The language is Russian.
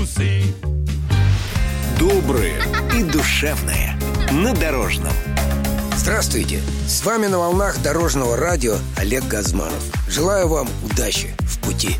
Доброе и душевное на Дорожном. Здравствуйте! С вами на волнах Дорожного радио Олег Газманов. Желаю вам удачи в пути.